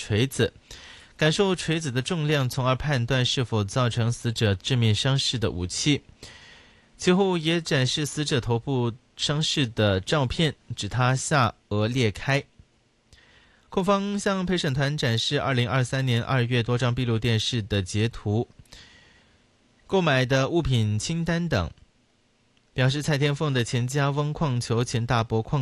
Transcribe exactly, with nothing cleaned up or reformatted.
锤子，感受锤子的重量，从而判断是否造成死者致命伤势的武器。其后也展示死者头部伤势的照片，指他下颚裂开。控方向陪审团展示二零二三年二月多张闭路电视的截图、购买的物品清单等，表示蔡天凤的前家翁矿球前大伯矿